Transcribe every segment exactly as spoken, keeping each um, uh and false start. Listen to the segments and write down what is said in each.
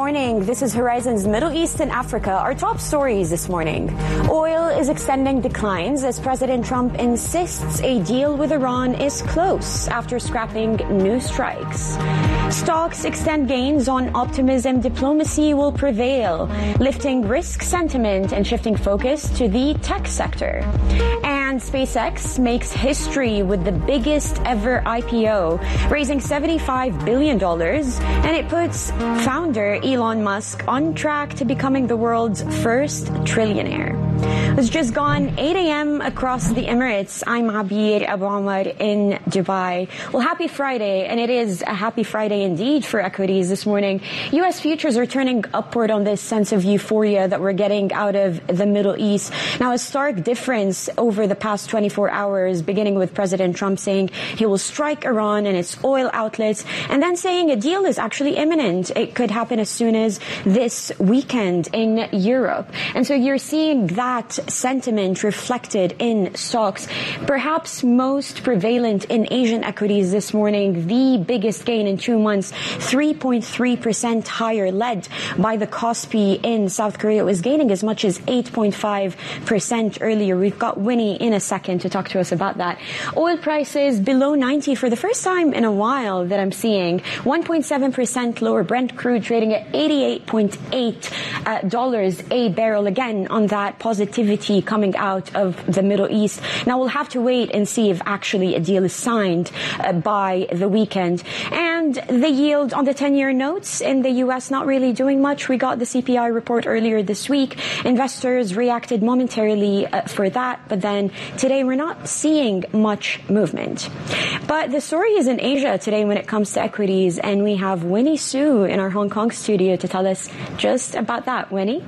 morning. This is Horizon's Middle East and Africa. Our top stories this morning. Oil is extending declines as President Trump insists a deal with Iran is close after scrapping new strikes. Stocks extend gains on optimism diplomacy will prevail, lifting risk sentiment and shifting focus to the tech sector. And SpaceX makes history with the biggest ever I P O, raising seventy-five billion dollars, and it puts founder Elon Musk on track to becoming the world's first trillionaire. It's just gone eight a.m. across the Emirates. I'm Abir Abu Omar in Dubai. Well, happy Friday, and it is a happy Friday indeed for equities this morning. U S futures are turning upward on this sense of euphoria that we're getting out of the Middle East. Now, a stark difference over the past twenty-four hours, beginning with President Trump saying he will strike Iran and its oil outlets, and then saying a deal is actually imminent. It could happen as soon as this weekend in Europe. And so you're seeing that sentiment reflected in stocks, perhaps most prevalent in Asian equities this morning. The biggest gain in two months, three point three percent higher, led by the Kospi in South Korea. It was gaining as much as eight point five percent earlier. We've got Winnie in a second to talk to us about that. Oil prices below ninety for the first time in a while that I'm seeing. one point seven percent lower. Brent crude trading at eighty-eight point eight dollars a barrel, again on that positivity coming out of the Middle East. Now we'll have to wait and see if actually a deal is signed uh, by the weekend. And the yield on the ten-year notes in the U S not really doing much. We got the C P I report earlier this week. Investors reacted momentarily uh, for that, but then today we're not seeing much movement. But the story is in Asia today when it comes to equities, and we have Winnie Su in our Hong Kong studio to tell us just about that. Winnie?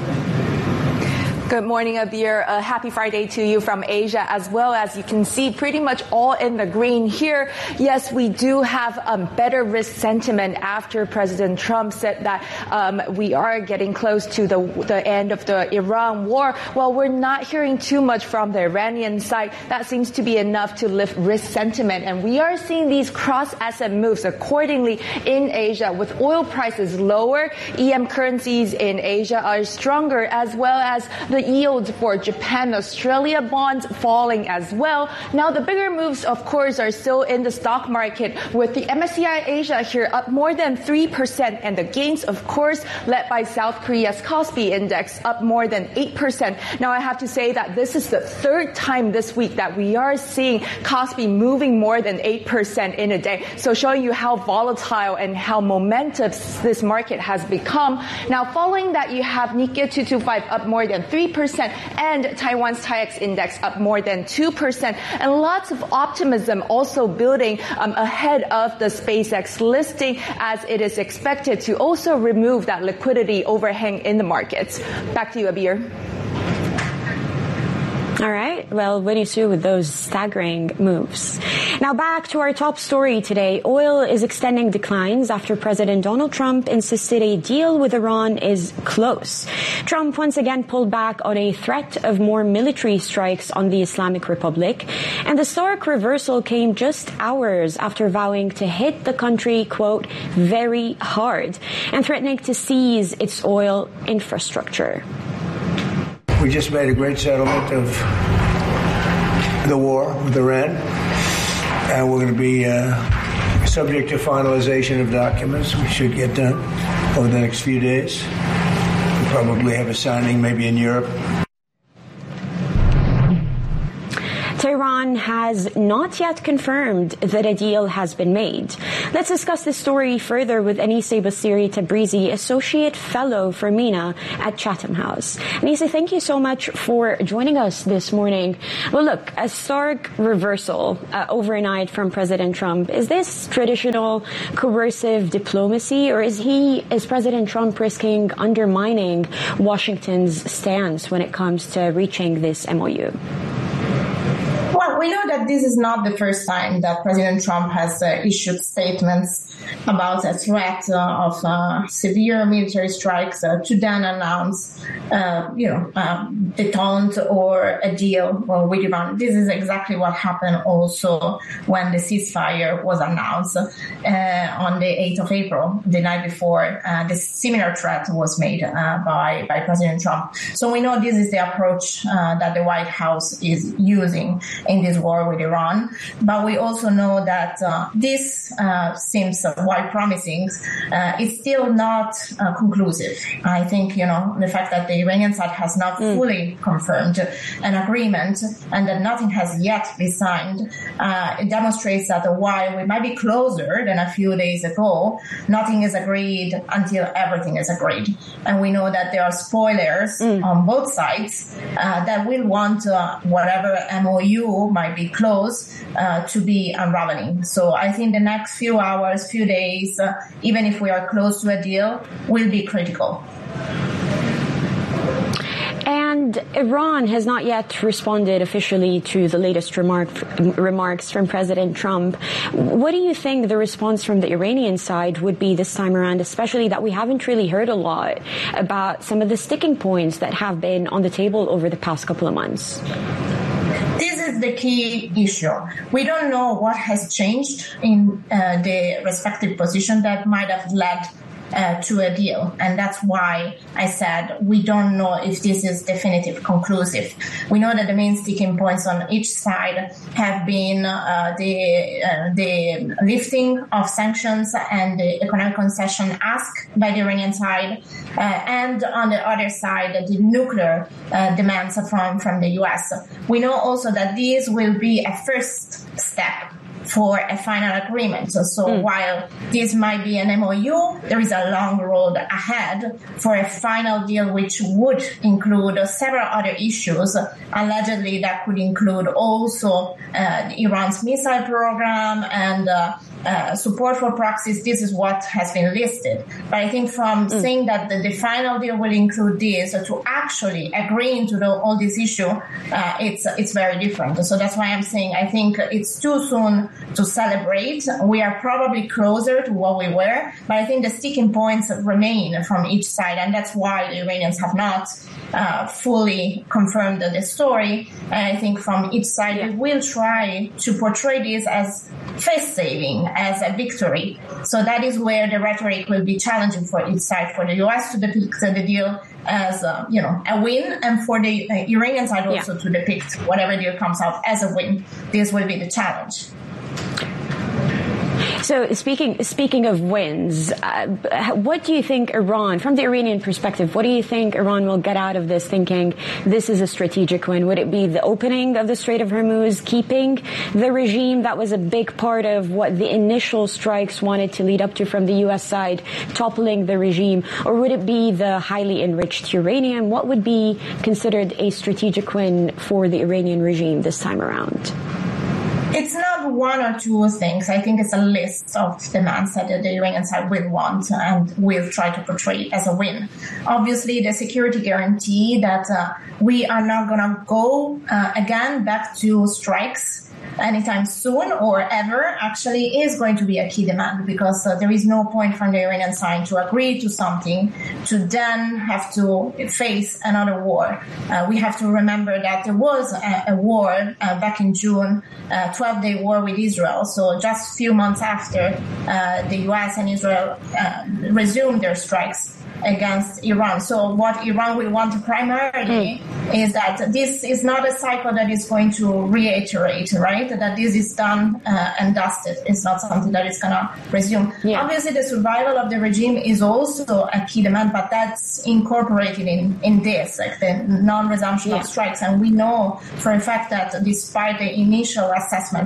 Good morning, Abir. A happy Friday to you from Asia as well. As you can see, pretty much all in the green here. Yes, we do have um, better risk sentiment after President Trump said that um, we are getting close to the, the end of the Iran war. Well, we're not hearing too much from the Iranian side. That seems to be enough to lift risk sentiment. And we are seeing these cross-asset moves accordingly in Asia with oil prices lower. E M currencies in Asia are stronger, as well as the yields for Japan, Australia bonds falling as well. Now, the bigger moves, of course, are still in the stock market, with the M S C I Asia here up more than three percent, and the gains, of course, led by South Korea's Kospi index up more than eight percent. Now, I have to say that this is the third time this week that we are seeing Kospi moving more than eight percent in a day. So showing you how volatile and how momentous this market has become. Now, following that, you have Nikkei two twenty-five up more than three percent and Taiwan's TAIEX index up more than two percent, and lots of optimism also building um, ahead of the SpaceX listing, as it is expected to also remove that liquidity overhang in the markets. Back to you, Abir. All right. Well, Winnie Su with those staggering moves. Now back to our top story today. Oil is extending declines after President Donald Trump insisted a deal with Iran is close. Trump once again pulled back on a threat of more military strikes on the Islamic Republic. And the stark reversal came just hours after vowing to hit the country, quote, very hard, and threatening to seize its oil infrastructure. We just made a great settlement of the war with Iran, and we're going to be uh, subject to finalization of documents. We should get done over the next few days. We'll probably have a signing maybe in Europe. Tehran has not yet confirmed that a deal has been made. Let's discuss this story further with Anise Basiri Tabrizi, Associate Fellow for MENA at Chatham House. Anise, thank you so much for joining us this morning. Well, look, a stark reversal uh, overnight from President Trump. Is this traditional coercive diplomacy, or is he, is President Trump risking undermining Washington's stance when it comes to reaching this M O U? Well, we know that this is not the first time that President Trump has uh, issued statements about a threat uh, of uh, severe military strikes uh, to then announce, uh, you know, uh, detente or a deal uh, with Iran. This is exactly what happened also when the ceasefire was announced uh, on the eighth of April, the night before. Uh, the similar threat was made uh, by, by President Trump. So we know this is the approach uh, that the White House is using in this war with Iran. But we also know that uh, this uh, seems, uh, while promising, uh, it's still not uh, conclusive. I think, you know, the fact that the Iranian side has not mm. fully confirmed an agreement and that nothing has yet been signed, uh, it demonstrates that while we might be closer than a few days ago, nothing is agreed until everything is agreed. And we know that there are spoilers mm. on both sides uh, that will want uh, whatever M O U might be close uh, to be unraveling. So I think the next few hours, few days, uh, even if we are close to a deal, will be critical. And Iran has not yet responded officially to the latest remark, remarks from President Trump. What do you think the response from the Iranian side would be this time around, especially that we haven't really heard a lot about some of the sticking points that have been on the table over the past couple of months? This is the key issue. We don't know what has changed in uh, the respective position that might have led Uh, to a deal. And that's why I said we don't know if this is definitive, conclusive. We know that the main sticking points on each side have been uh, the uh, the lifting of sanctions and the economic concession asked by the Iranian side, uh, and on the other side, the nuclear uh, demands from, from the U S. We know also that this will be a first step for a final agreement. So, so mm. while this might be an M O U, there is a long road ahead for a final deal which would include several other issues. Allegedly, that could include also uh, Iran's missile program and uh, uh, support for proxies. This is what has been listed. But I think from mm. saying that the, the final deal will include this to actually agreeing to the, all this issue, uh, it's it's very different. So that's why I'm saying I think it's too soon to celebrate. We are probably closer to what we were, but I think the sticking points remain from each side, and that's why the Iranians have not uh, fully confirmed the story. And I think from each side, yeah. we will try to portray this as face-saving, as a victory. So that is where the rhetoric will be challenging for each side, for the U S to depict the deal as uh, you know a win, and for the uh, Iranian side also yeah. to depict whatever deal comes out as a win. This will be the challenge. So speaking speaking of wins, uh, what do you think Iran, from the Iranian perspective, what do you think Iran will get out of this thinking this is a strategic win? Would it be the opening of the Strait of Hormuz, keeping the regime that was a big part of what the initial strikes wanted to lead up to from the U S side, toppling the regime? Or would it be the highly enriched uranium? What would be considered a strategic win for the Iranian regime this time around? It's not one or two things. I think it's a list of demands that the Iranian side will want and will try to portray as a win. Obviously, the security guarantee that uh, we are not going to go uh, again back to strikes anytime soon or ever actually is going to be a key demand, because uh, there is no point from the Iranian side to agree to something to then have to face another war. Uh, we have to remember that there was a, a war uh, back in June, a twelve-day war with Israel. So just a few months after uh, the U S and Israel uh, resumed their strikes against Iran. So what Iran will want primarily mm. is that this is not a cycle that is going to reiterate, right? That this is done uh, and dusted. It's not something that is going to resume. Yeah. Obviously, the survival of the regime is also a key demand, but that's incorporated in, in this, like the non-resumption yeah. of strikes. And we know for a fact that despite the initial assessment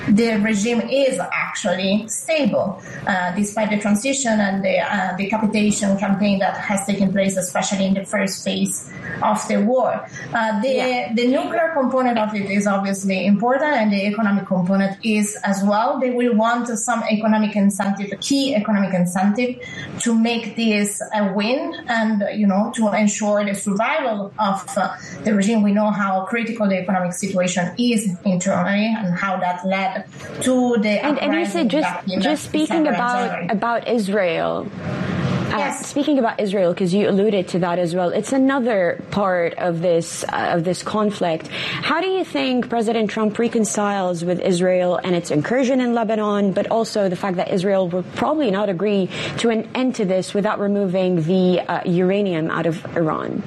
the regime is actually stable, uh, despite the transition and the uh, decapitation campaign that has taken place, especially in the first phase of the war. Uh, the, yeah. the nuclear component of it is obviously important, and the economic component is as well. They will want some economic incentive, key economic incentive, to make this a win and, you know, to ensure the survival of uh, the regime. We know how critical the economic situation is internally and how that led to the and, and you said just just speaking about about Israel. Uh, yes. Speaking about Israel, because you alluded to that as well, it's another part of this uh, of this conflict. How do you think President Trump reconciles with Israel and its incursion in Lebanon, but also the fact that Israel will probably not agree to an end to this without removing the uh, uranium out of Iran?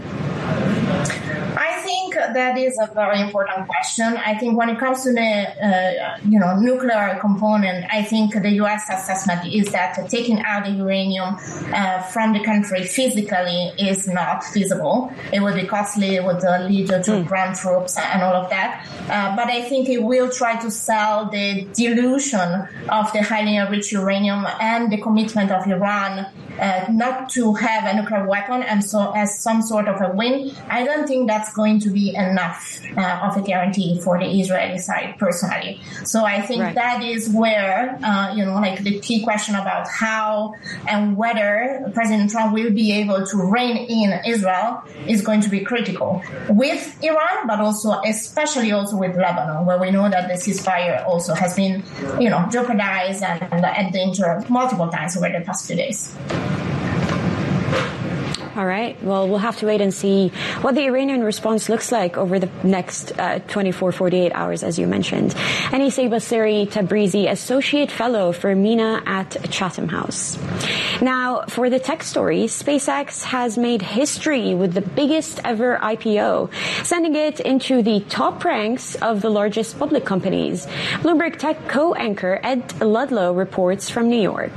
I think that is a very important question. I think when it comes to the, uh, you know, nuclear component, I think the U S assessment is that taking out the uranium uh, from the country physically is not feasible. It would be costly. It would uh, lead to mm. ground troops and all of that. Uh, but I think it will try to sell the dilution of the highly enriched uranium and the commitment of Iran Uh, not to have a nuclear weapon, and so as some sort of a win. I don't think that's going to be enough uh, of a guarantee for the Israeli side, personally. So I think right. that is where, uh, you know, like the key question about how and whether President Trump will be able to rein in Israel is going to be critical with Iran, but also especially also with Lebanon, where we know that the ceasefire also has been, you know, jeopardized and, and endangered multiple times over the past few days. All right. Well, we'll have to wait and see what the Iranian response looks like over the next uh, twenty-four, forty-eight hours, as you mentioned. Anissa Bassiri Tabrizi, Associate Fellow for MENA at Chatham House. Now, for the tech story, SpaceX has made history with the biggest ever I P O, sending it into the top ranks of the largest public companies. Bloomberg Tech co-anchor Ed Ludlow reports from New York.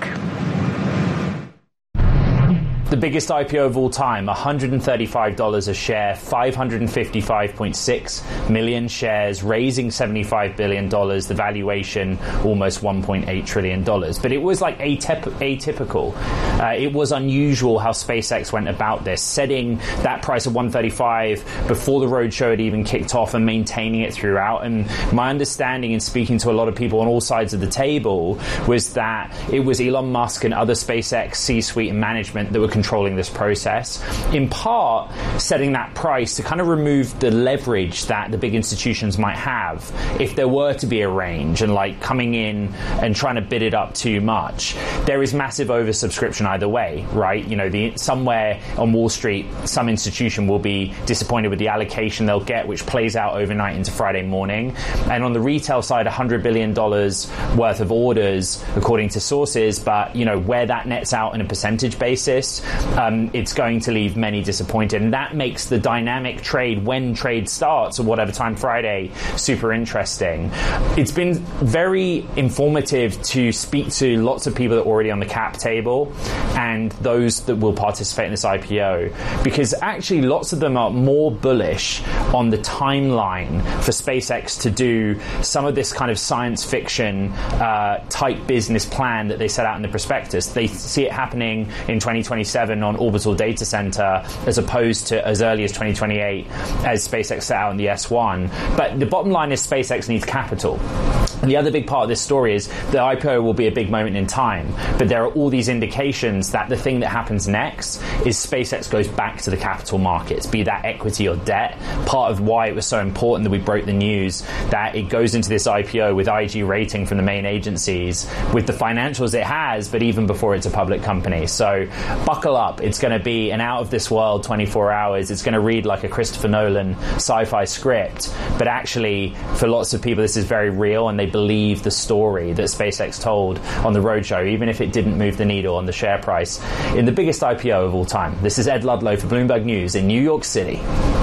The biggest I P O of all time, one hundred thirty-five dollars a share, five hundred fifty-five point six million shares, raising seventy-five billion dollars, the valuation almost one point eight trillion dollars. But it was like atyp- atypical. Uh, it was unusual how SpaceX went about this, setting that price of one thirty-five before the roadshow had even kicked off and maintaining it throughout. And my understanding in speaking to a lot of people on all sides of the table was that it was Elon Musk and other SpaceX C-suite and management that were controlling this process, in part setting that price to kind of remove the leverage that the big institutions might have if there were to be a range and like coming in and trying to bid it up too much. There is massive oversubscription either way, right? You know, the, somewhere on Wall Street, some institution will be disappointed with the allocation they'll get, which plays out overnight into Friday morning. And on the retail side, one hundred billion dollars worth of orders, according to sources, but, you know, where that nets out on a percentage basis, Um, it's going to leave many disappointed. And that makes the dynamic trade when trade starts or whatever time Friday super interesting. It's been very informative to speak to lots of people that are already on the cap table and those that will participate in this I P O, because actually lots of them are more bullish on the timeline for SpaceX to do some of this kind of science fiction uh, type business plan that they set out in the prospectus. They see it happening in twenty twenty-seven on orbital data center as opposed to as early as twenty twenty-eight as SpaceX set out in the S one. But the bottom line is SpaceX needs capital. And the other big part of this story is the I P O will be a big moment in time, but there are all these indications that the thing that happens next is SpaceX goes back to the capital markets, be that equity or debt. Part of why it was so important that we broke the news that it goes into this I P O with I G rating from the main agencies, with the financials it has, but even before it's a public company. So buckle up. It's going to be an out-of-this-world twenty-four hours. It's going to read like a Christopher Nolan sci-fi script, but actually, for lots of people, this is very real, and they believe the story that SpaceX told on the roadshow, even if it didn't move the needle on the share price in the biggest I P O of all time. This is Ed Ludlow for Bloomberg News in New York City.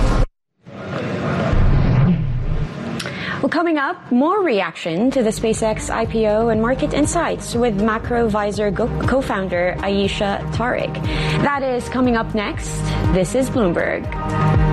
Well, coming up, more reaction to the SpaceX I P O and market insights with Macrovisor co-founder Ayesha Tariq. That is coming up next. This is Bloomberg.